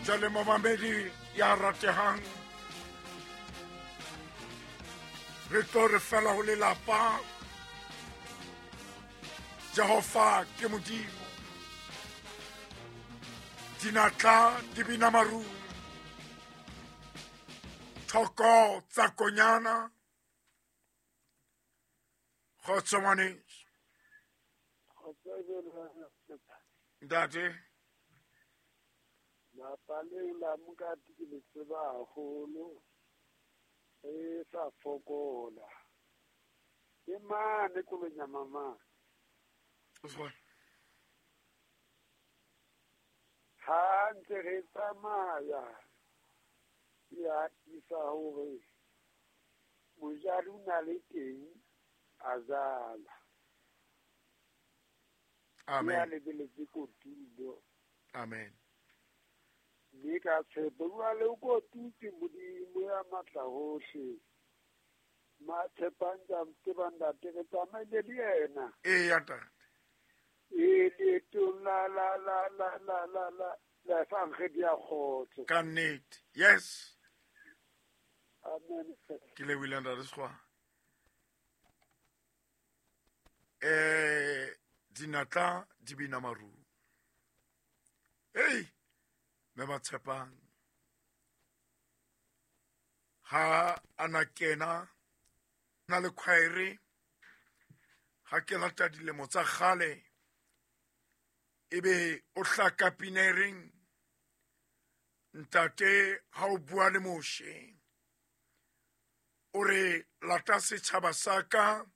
Jwale momamedi ya ratehang, re tlo re fela ho lelapa. Jehova ke Modimo, dinatla di bina maru, thoko tsa konyana. Kgotso ngwaneso. Ntate. Lapaleng la mokati ke le tseba haholo, e sa fokola. Ke mane kolong ya mama. Ha ntse re tsamaya, ke atisa hore mojadi o na le teng a jala. Amen. Ya lebeletse kotulo. Amen. Mme ka tshepo bua le o kotutse Modimo ya matla hohle. Matshepang ke bandate re tsamaile le yena. Ya ntate. Leetong la sankgedi ya kgotso. Ka nnete. Yes. Amen. Ke lebohile ntate Sekgowa. Dinatla di bina maru. Me Matshepang. Ha ana kena na le khwaere. Ha ke lata dilemo tsa kgale. Ebe o hlaka pinereng. Ntate ha o bua le moshe. O re lata setjhaba sa ka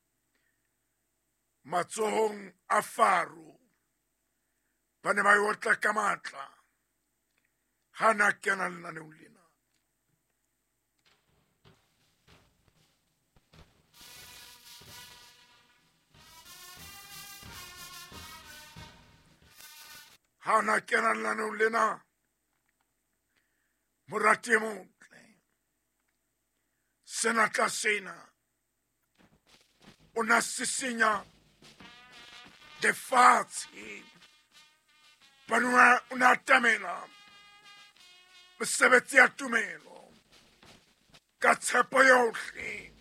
matsohong a Faro. Ba ne ba e otla ka matla. Ha na kena lenaneong lena. Ha na kena lenaneong lena. Morati e motle. Senatla sena. O na sisinya lefatshe. Banua o na atamela mesebetsi ya tumelo ka tshepo yohle